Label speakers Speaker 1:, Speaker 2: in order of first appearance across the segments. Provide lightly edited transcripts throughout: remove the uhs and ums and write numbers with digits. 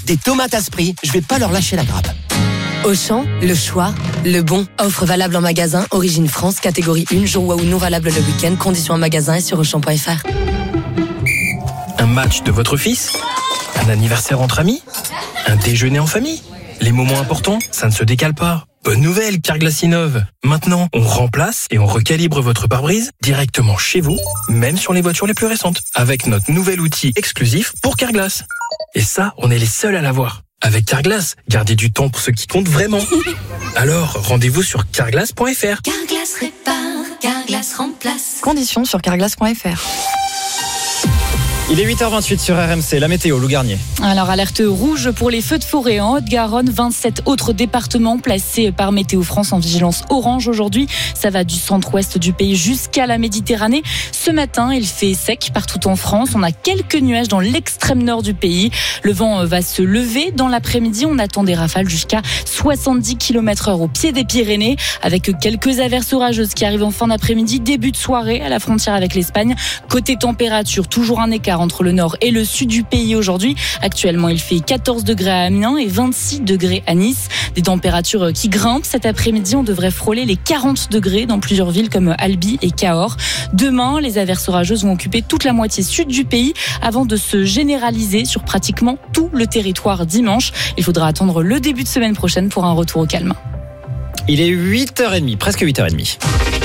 Speaker 1: Des tomates à Spry, je vais pas leur lâcher la grappe.
Speaker 2: Auchan, le choix, le bon. Offre valable en magasin, origine France, catégorie 1, jour ou non valable le week-end. Conditions en magasin et sur Auchan.fr.
Speaker 3: Un match de votre fils ? Un anniversaire entre amis ? Un déjeuner en famille ? Les moments importants, ça ne se décale pas. Bonne nouvelle, Carglass innove. Maintenant, on remplace et on recalibre votre pare-brise directement chez vous, même sur les voitures les plus récentes, avec notre nouvel outil exclusif pour Carglass. Et ça, on est les seuls à l'avoir. Avec Carglass, gardez du temps pour ce qui compte vraiment. Alors, rendez-vous sur carglass.fr.
Speaker 4: Carglass répare, Carglass remplace.
Speaker 5: Conditions sur carglass.fr.
Speaker 6: Il est 8h28 sur RMC, la météo, Lou Garnier.
Speaker 7: Alors, alerte rouge pour les feux de forêt en Haute-Garonne. 27 autres départements placés par Météo France en vigilance orange aujourd'hui. Ça va du centre-ouest du pays jusqu'à la Méditerranée. Ce matin, il fait sec partout en France. On a quelques nuages dans l'extrême nord du pays. Le vent va se lever. Dans l'après-midi, on attend des rafales jusqu'à 70 km/h au pied des Pyrénées, avec quelques averses orageuses qui arrivent en fin d'après-midi, début de soirée à la frontière avec l'Espagne. Côté température, toujours un écart entre le nord et le sud du pays aujourd'hui. Actuellement, il fait 14 degrés à Amiens et 26 degrés à Nice. Des températures qui grimpent. Cet après-midi, on devrait frôler les 40 degrés dans plusieurs villes comme Albi et Cahors. Demain, les averses orageuses vont occuper toute la moitié sud du pays avant de se généraliser sur pratiquement tout le territoire dimanche. Il faudra attendre le début de semaine prochaine pour un retour au calme.
Speaker 6: Il est 8h30, presque 8h30.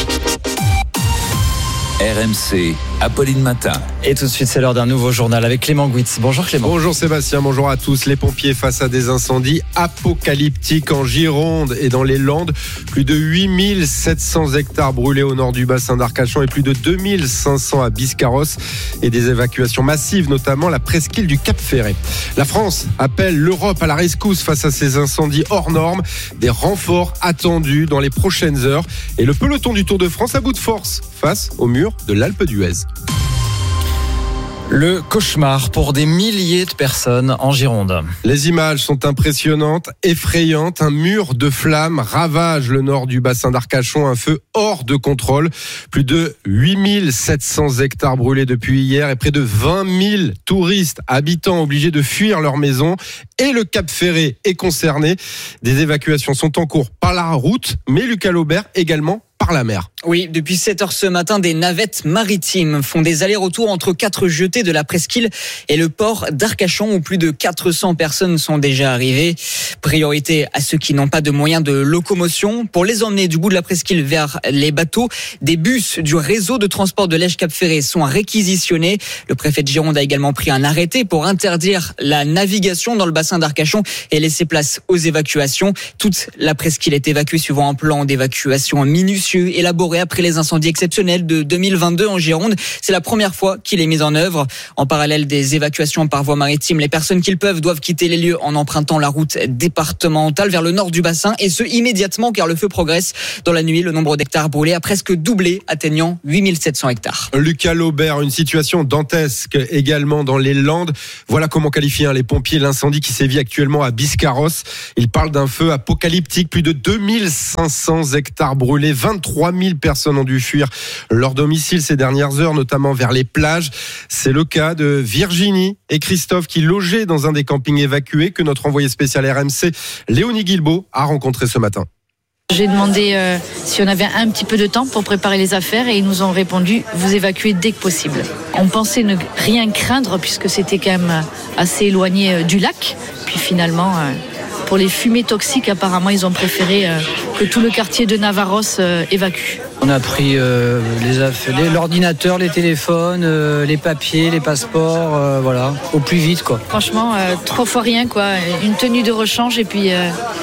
Speaker 8: RMC, Apolline Matin.
Speaker 6: Et tout de suite, c'est l'heure d'un nouveau journal avec Clément Gouitz. Bonjour Clément.
Speaker 9: Bonjour Sébastien, bonjour à tous. Les pompiers face à des incendies apocalyptiques en Gironde et dans les Landes. Plus de 8700 hectares brûlés au nord du bassin d'Arcachon et plus de 2500 à Biscarrosse. Et des évacuations massives, notamment la presqu'île du Cap-Ferret. La France appelle l'Europe à la rescousse face à ces incendies hors normes. Des renforts attendus dans les prochaines heures. Et le peloton du Tour de France à bout de force face au mur de l'Alpe d'Huez.
Speaker 6: Le cauchemar pour des milliers de personnes en Gironde.
Speaker 9: Les images sont impressionnantes, effrayantes. Un mur de flammes ravage le nord du bassin d'Arcachon. Un feu hors de contrôle. Plus de 8700 hectares brûlés depuis hier et près de 20 000 touristes habitants obligés de fuir leur maison. Et le Cap-Ferret est concerné. Des évacuations sont en cours par la route, mais Lucas Laubert également par la mer.
Speaker 10: Oui, depuis 7h ce matin, des navettes maritimes font des allers-retours entre 4 jetées de la presqu'île et le port d'Arcachon où plus de 400 personnes sont déjà arrivées. Priorité à ceux qui n'ont pas de moyens de locomotion. Pour les emmener du bout de la presqu'île vers les bateaux, des bus du réseau de transport de Lège-Cap-Ferret sont réquisitionnés. Le préfet de Gironde a également pris un arrêté pour interdire la navigation dans le bassin d'Arcachon et laisser place aux évacuations. Toute la presqu'île est évacuée suivant un plan d'évacuation minutieux élaboré après les incendies exceptionnels de 2022 en Gironde. C'est la première fois qu'il est mis en œuvre. En parallèle des évacuations par voie maritime, les personnes qui le peuvent doivent quitter les lieux en empruntant la route départementale vers le nord du bassin et ce immédiatement car le feu progresse. Dans la nuit, le nombre d'hectares brûlés a presque doublé, atteignant 8700 hectares.
Speaker 9: Lucas Laubert, une situation dantesque également dans les Landes. Voilà comment qualifient les pompiers l'incendie qui sévit actuellement à Biscarrosse. Ils parlent d'un feu apocalyptique. Plus de 2500 hectares brûlés, 23 000 personnes ont dû fuir leur domicile ces dernières heures, notamment vers les plages. C'est le cas de Virginie et Christophe qui logeaient dans un des campings évacués que notre envoyé spécial RMC, Léonie Guilbault, a rencontré ce matin.
Speaker 11: J'ai demandé si on avait un petit peu de temps pour préparer les affaires et ils nous ont répondu « vous évacuez dès que possible ». On pensait ne rien craindre puisque c'était quand même assez éloigné du lac. Puis finalement, pour les fumées toxiques, apparemment, ils ont préféré que tout le quartier de Navarros évacue.
Speaker 12: On a pris l'ordinateur, les téléphones, les papiers, les passeports, voilà, au plus vite quoi.
Speaker 11: Franchement, 3 fois rien quoi, une tenue de rechange et puis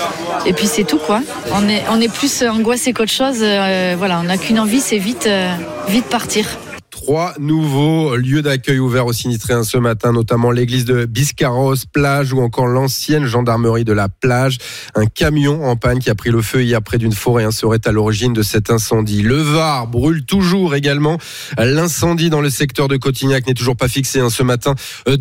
Speaker 11: c'est tout quoi. On est plus angoissé qu'autre chose, voilà, on n'a qu'une envie, c'est vite partir.
Speaker 9: 3 nouveaux lieux d'accueil ouverts aux Sinistréens ce matin, notamment l'église de Biscarrosse, plage ou encore l'ancienne gendarmerie de la plage. Un camion en panne qui a pris le feu hier près d'une forêt serait à l'origine de cet incendie. Le Var brûle toujours également. L'incendie dans le secteur de Cotignac n'est toujours pas fixé ce matin.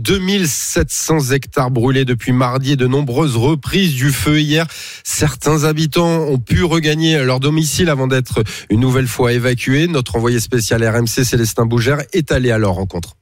Speaker 9: 2700 hectares brûlés depuis mardi et de nombreuses reprises du feu hier. Certains habitants ont pu regagner leur domicile avant d'être une nouvelle fois évacués. Notre envoyé spécial RMC, Célestin Bougère, est allé à leur rencontre.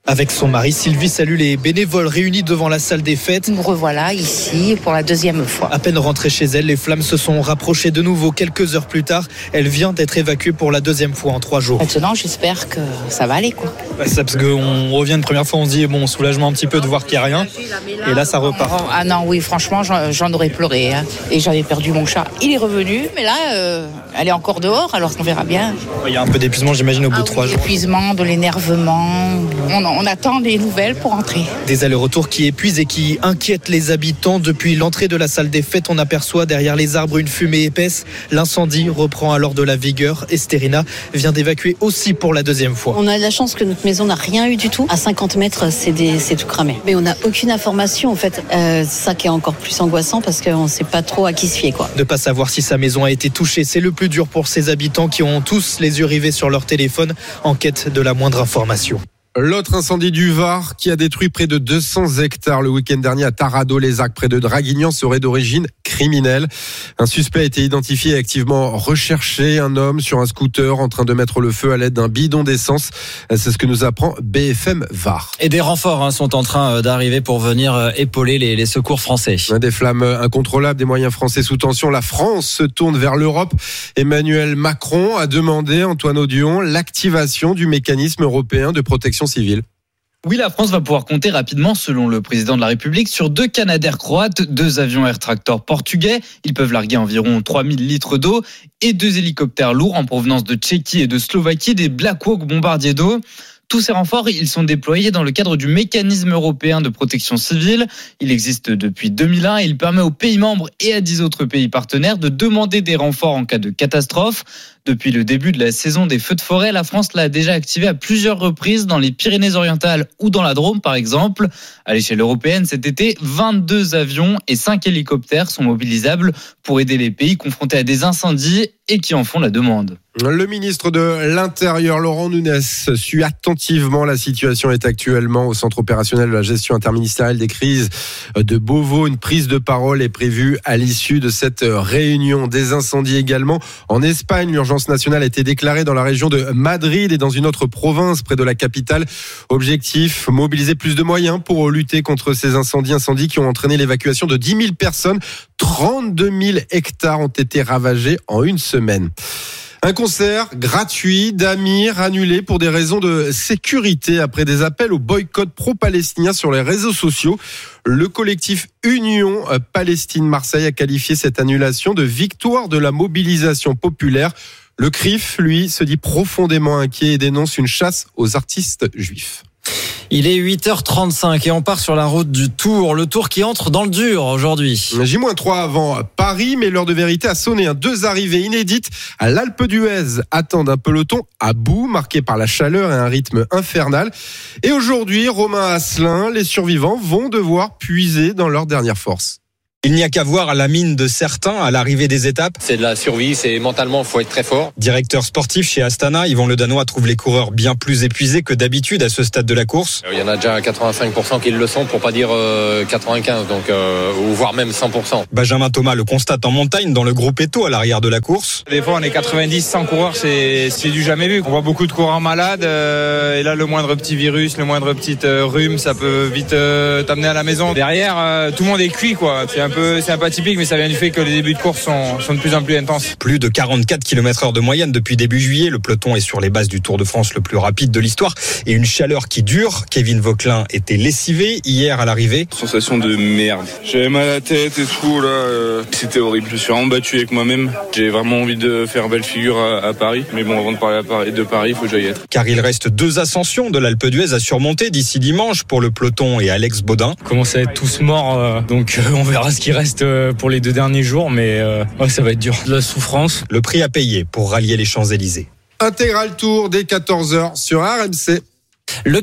Speaker 5: Avec son mari, Sylvie salue les bénévoles réunis devant la salle des fêtes.
Speaker 13: Nous revoilà ici pour la deuxième fois.
Speaker 5: À peine rentrée chez elle, les flammes se sont rapprochées de nouveau quelques heures plus tard. Elle vient d'être évacuée pour la deuxième fois en 3 jours.
Speaker 13: Maintenant, j'espère que ça va aller, quoi.
Speaker 5: C'est parce qu'on revient une première fois, on se dit bon, soulagement un petit peu de voir qu'il n'y a rien. Et là, ça repart.
Speaker 13: Ah non, oui, franchement, j'en aurais pleuré. Hein. Et j'avais perdu mon chat. Il est revenu, mais là, elle est encore dehors, alors on verra bien.
Speaker 5: Il y a un peu d'épuisement, j'imagine, au bout de 3 jours.
Speaker 13: D'épuisement, de l'énervement. On attend des nouvelles pour entrer.
Speaker 5: Des allers-retours qui épuisent et qui inquiètent les habitants. Depuis l'entrée de la salle des fêtes, on aperçoit derrière les arbres une fumée épaisse. L'incendie reprend alors de la vigueur. Estérina vient d'évacuer aussi pour la deuxième fois.
Speaker 14: On a de la chance que notre maison n'a rien eu du tout. À 50 mètres, c'est tout cramé. Mais on n'a aucune information en fait. C'est ça qui est encore plus angoissant parce qu'on ne sait pas trop à qui se fier, quoi.
Speaker 5: Ne pas savoir si sa maison a été touchée, c'est le plus dur pour ces habitants qui ont tous les yeux rivés sur leur téléphone en quête de la moindre information.
Speaker 9: L'autre incendie du Var qui a détruit près de 200 hectares le week-end dernier à Tarado-les-Arcs près de Draguignan serait d'origine criminelle. Un suspect a été identifié et activement recherché, un homme sur un scooter en train de mettre le feu à l'aide d'un bidon d'essence. C'est ce que nous apprend BFM Var.
Speaker 6: Et des renforts sont en train d'arriver pour venir épauler les secours français.
Speaker 9: Des flammes incontrôlables, des moyens français sous tension. La France se tourne vers l'Europe. Emmanuel Macron a demandé, Antoine Audion, l'activation du mécanisme européen de protection civile.
Speaker 15: Oui, la France va pouvoir compter rapidement, selon le président de la République, sur 2 Canadair croates, 2 avions Air Tractor portugais. Ils peuvent larguer environ 3000 litres d'eau et 2 hélicoptères lourds en provenance de Tchéquie et de Slovaquie, des Black Hawk bombardiers d'eau. Tous ces renforts, ils sont déployés dans le cadre du mécanisme européen de protection civile. Il existe depuis 2001 et il permet aux pays membres et à 10 autres pays partenaires de demander des renforts en cas de catastrophe. Depuis le début de la saison des feux de forêt, la France l'a déjà activé à plusieurs reprises dans les Pyrénées-Orientales ou dans la Drôme par exemple. À l'échelle européenne, cet été, 22 avions et 5 hélicoptères sont mobilisables pour aider les pays confrontés à des incendies et qui en font la demande.
Speaker 9: Le ministre de l'Intérieur, Laurent Nunez, suit attentivement la situation est actuellement au centre opérationnel de la gestion interministérielle des crises de Beauvau. Une prise de parole est prévue à l'issue de cette réunion. Des incendies également en Espagne. L'urgence nationale a été déclarée dans la région de Madrid et dans une autre province près de la capitale. Objectif, mobiliser plus de moyens pour lutter contre ces incendies qui ont entraîné l'évacuation de 10 000 personnes. 32 000 hectares ont été ravagés en une semaine. Un concert gratuit d'Amir annulé pour des raisons de sécurité après des appels au boycott pro-palestinien sur les réseaux sociaux. Le collectif Union Palestine-Marseille a qualifié cette annulation de victoire de la mobilisation populaire. Le CRIF, lui, se dit profondément inquiet et dénonce une chasse aux artistes juifs.
Speaker 6: Il est 8h35 et on part sur la route du Tour. Le Tour qui entre dans le dur aujourd'hui.
Speaker 9: J-3 avant Paris, mais l'heure de vérité a sonné. 2 arrivées inédites à l'Alpe d'Huez attendent un peloton à bout, marqué par la chaleur et un rythme infernal. Et aujourd'hui, Romain Asselin, les survivants vont devoir puiser dans leur dernière force.
Speaker 16: Il n'y a qu'à voir la mine de certains à l'arrivée des étapes.
Speaker 17: C'est de la survie, c'est mentalement, il faut être très fort.
Speaker 16: Directeur sportif chez Astana, Yvan Le Danois trouve les coureurs bien plus épuisés que d'habitude à ce stade de la course.
Speaker 17: Il y en a déjà 85% qui le sont, pour pas dire 95%, donc, ou voire même 100%.
Speaker 16: Benjamin Thomas le constate en montagne dans le groupe Eto à l'arrière de la course.
Speaker 18: Des fois on est 90-100 coureurs, c'est du jamais vu. On voit beaucoup de coureurs malades et là le moindre petit virus, le moindre petit rhume, ça peut vite t'amener à la maison. Derrière, tout le monde est cuit, quoi. C'est un peu atypique, mais ça vient du fait que les débuts de course sont de plus en plus intenses.
Speaker 16: Plus de 44 km/h de moyenne depuis début juillet. Le peloton est sur les bases du Tour de France le plus rapide de l'histoire. Et une chaleur qui dure. Kevin Vauquelin était lessivé hier à l'arrivée.
Speaker 19: Sensation de merde. J'avais mal à la tête et tout, là. C'était horrible. Je suis vraiment battu avec moi-même. J'ai vraiment envie de faire belle figure à Paris. Mais bon, avant de parler de Paris, il faut que j'aille être.
Speaker 16: Car il reste 2 ascensions de l'Alpe d'Huez à surmonter d'ici dimanche pour le peloton et Alex Baudin.
Speaker 20: On commence à être tous morts, donc on verra ce qui reste pour les 2 derniers jours, mais ça va être dur. De la souffrance.
Speaker 16: Le prix à payer pour rallier les Champs-Élysées.
Speaker 9: Intégral Tour dès 14h sur RMC.
Speaker 6: Le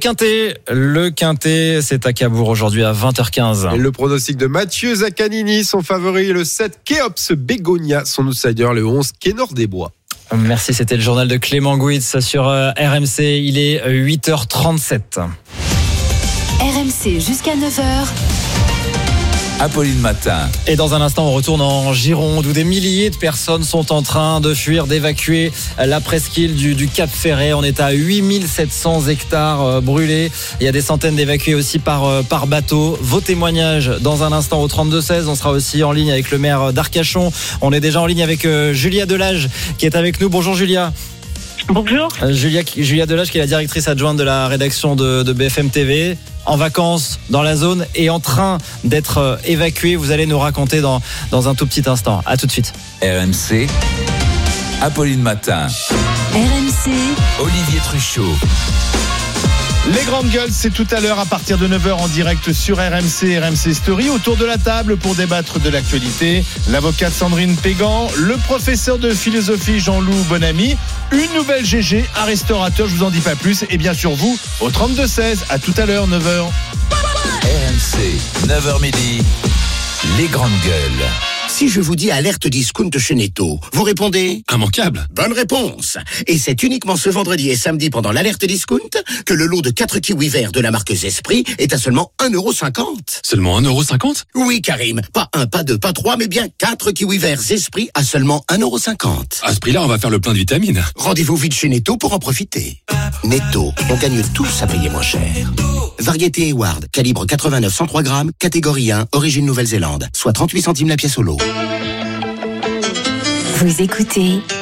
Speaker 6: Quintet, c'est à Cabourg aujourd'hui à 20h15.
Speaker 9: Et le pronostic de Mathieu Zaccanini, son favori, le 7 Keops Bégonia, son outsider, le 11 Kénor des Bois.
Speaker 6: Merci, c'était le journal de Clément Gouitz sur RMC. Il est 8h37.
Speaker 4: RMC jusqu'à 9h.
Speaker 8: Apolline Matin.
Speaker 6: Et dans un instant, on retourne en Gironde où des milliers de personnes sont en train de fuir, d'évacuer la presqu'île du Cap Ferret. On est à 8700 hectares brûlés. Il y a des centaines d'évacués aussi par bateau. Vos témoignages dans un instant au 32-16. On sera aussi en ligne avec le maire d'Arcachon. On est déjà en ligne avec Julia Delage qui est avec nous. Bonjour Julia.
Speaker 21: Bonjour.
Speaker 6: Julia Delage qui est la directrice adjointe de la rédaction de BFM TV. En vacances dans la zone et en train d'être évacuée. Vous allez nous raconter dans un tout petit instant. À tout de suite.
Speaker 8: RMC, Apolline Matin.
Speaker 4: RMC,
Speaker 8: Olivier Truchot.
Speaker 22: Les grandes gueules, c'est tout à l'heure à partir de 9h en direct sur RMC Story. Autour de la table pour débattre de l'actualité, l'avocate Sandrine Pégan, le professeur de philosophie Jean-Loup Bonamy, une nouvelle GG, un restaurateur, je vous en dis pas plus, et bien sûr vous au 32-16. À tout à l'heure, 9h.
Speaker 8: RMC, 9h midi, les grandes gueules.
Speaker 1: Si je vous dis alerte discount chez Netto, vous répondez immanquable. Bonne réponse. Et c'est uniquement ce vendredi et samedi pendant l'alerte discount que le lot de 4 kiwis verts de la marque Zespri est à seulement 1,50€.
Speaker 23: Seulement 1,50€?
Speaker 1: Oui, Karim. Pas 1, pas 2, pas 3, mais bien 4 kiwis verts Zespri à seulement 1,50€.
Speaker 23: À ce prix-là, on va faire le plein de vitamines.
Speaker 1: Rendez-vous vite chez Netto pour en profiter. Netto, on gagne tous à payer moins cher. Variété Eward, calibre 89-103 grammes, catégorie 1, origine Nouvelle-Zélande, soit 38 centimes la pièce au lot.
Speaker 4: vous écoutez